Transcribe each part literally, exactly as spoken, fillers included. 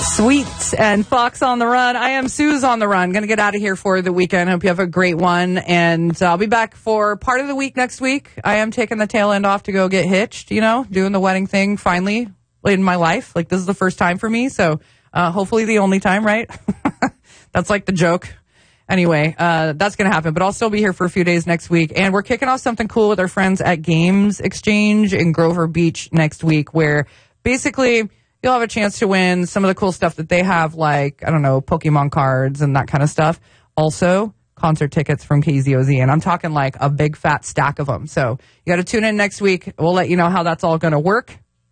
Sweet and Fox on the Run. I am Suze on the Run. Going to get out of here for the weekend. Hope you have a great one. And I'll be back for part of the week next week. I am taking the tail end off to go get hitched, you know, doing the wedding thing finally in my life. Like, this is the first time for me. So uh, hopefully the only time, right? That's like the joke. Anyway, uh, that's going to happen. But I'll still be here for a few days next week. And we're kicking off something cool with our friends at Games Exchange in Grover Beach next week, where basically you'll have a chance to win some of the cool stuff that they have, like, I don't know, Pokemon cards and that kind of stuff. Also, concert tickets from K Z O Z. And I'm talking like a big fat stack of them. So you got to tune in next week. We'll let you know how that's all going to work.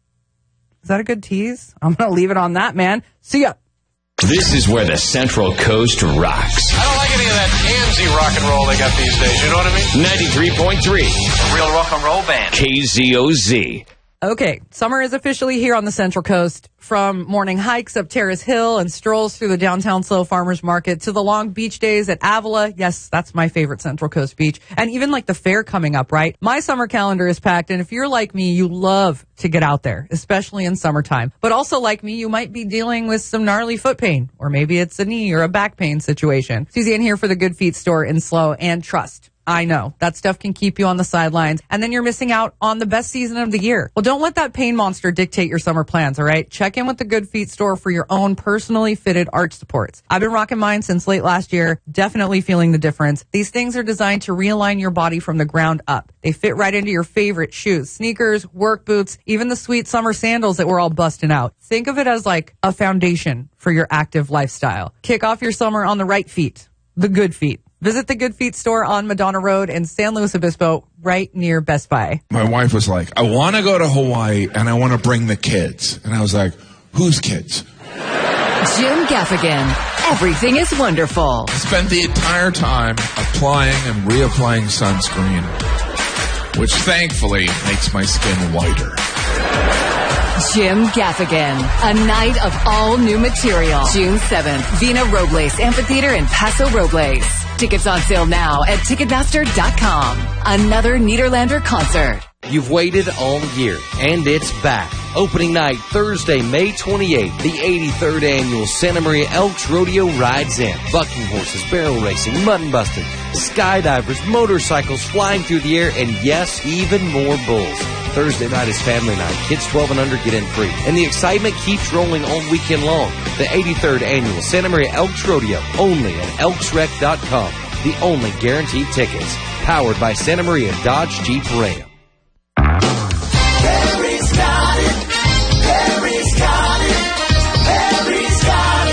Is that a good tease? I'm going to leave it on that, man. See ya. This is where the Central Coast rocks. I don't like any of that handsy rock and roll they got these days. You know what I mean? ninety-three point three. A real rock and roll band. K Z O Z. Okay, summer is officially here on the Central Coast. From morning hikes up Terrace Hill and strolls through the downtown Slow Farmers Market to the long beach days at Avila. Yes, that's my favorite Central Coast beach. And even like the fair coming up, right? My summer calendar is packed. And if you're like me, you love to get out there, especially in summertime. But also like me, you might be dealing with some gnarly foot pain, or maybe it's a knee or a back pain situation. Suzanne here for the Good Feet store in Slow. And trust, I know that stuff can keep you on the sidelines, and then you're missing out on the best season of the year. Well, don't let that pain monster dictate your summer plans, all right? Check in with the Good Feet store for your own personally fitted arch supports. I've been rocking mine since late last year, definitely feeling the difference. These things are designed to realign your body from the ground up. They fit right into your favorite shoes, sneakers, work boots, even the sweet summer sandals that we're all busting out. Think of it as like a foundation for your active lifestyle. Kick off your summer on the right feet, the Good Feet. Visit the Good Feet store on Madonna Road in San Luis Obispo, right near Best Buy. My wife was like, I want to go to Hawaii and I want to bring the kids. And I was like, whose kids? Jim Gaffigan. Everything is wonderful. I spent the entire time applying and reapplying sunscreen, which thankfully makes my skin whiter. Jim Gaffigan, a night of all new material. June seventh, Vina Robles Amphitheater in Paso Robles. Tickets on sale now at Ticketmaster dot com. Another Niederlander concert. You've waited all year, and it's back. Opening night, Thursday, May twenty-eighth, the eighty-third Annual Santa Maria Elks Rodeo rides in. Bucking horses, barrel racing, mutton busting, skydivers, motorcycles flying through the air, and yes, even more bulls. Thursday night is family night. Kids twelve and under get in free. And the excitement keeps rolling all weekend long. The eighty-third Annual Santa Maria Elks Rodeo, only at elks rec dot com. The only guaranteed tickets. Powered by Santa Maria Dodge Jeep Ram. Perry's got it. Perry's got it. Perry's got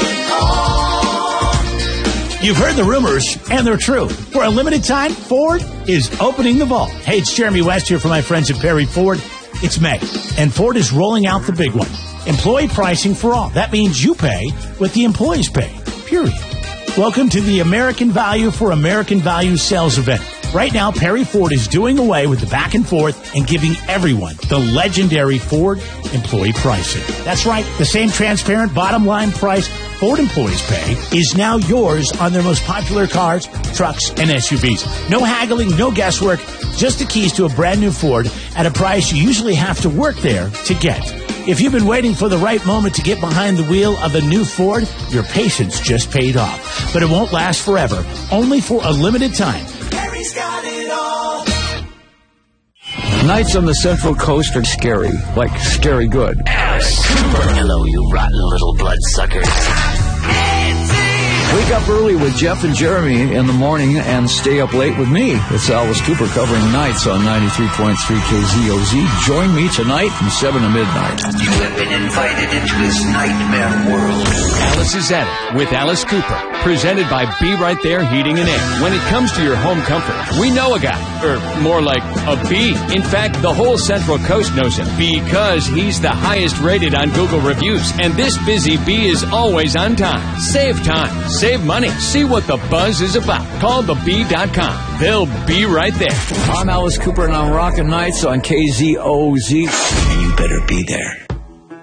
it all. You've heard the rumors, and they're true. For a limited time, Ford is opening the vault. Hey, it's Jeremy West here for my friends at Perry Ford. It's May, and Ford is rolling out the big one. Employee pricing for all. That means you pay what the employees pay, period. Welcome to the American Value for American Value sales event. Right now, Perry Ford is doing away with the back and forth and giving everyone the legendary Ford employee pricing. That's right. The same transparent bottom line price Ford employees pay is now yours on their most popular cars, trucks, and S U Vs. No haggling, no guesswork, just the keys to a brand new Ford at a price you usually have to work there to get. If you've been waiting for the right moment to get behind the wheel of a new Ford, your patience just paid off. But it won't last forever, only for a limited time. Perry's got it all. Nights on the Central Coast are scary, like scary good. Alice Cooper. Hello, you rotten little bloodsuckers. Wake up early with Jeff and Jeremy in the morning and stay up late with me. It's Alice Cooper covering nights on ninety-three point three K Z O Z. Join me tonight from seven to midnight. You have been invited into this nightmare world. Alice is at it with Alice Cooper, presented by Be Right There Heating and Air. When it comes to your home comfort, we know a guy, or more like a bee. In fact, the whole Central Coast knows him because he's the highest rated on Google reviews. And this busy bee is always on time. Save time, save money. See what the buzz is about. Call the bee dot com. They'll be right there. I'm Alice Cooper, and I'm rocking nights on K Z O Z. And you better be there.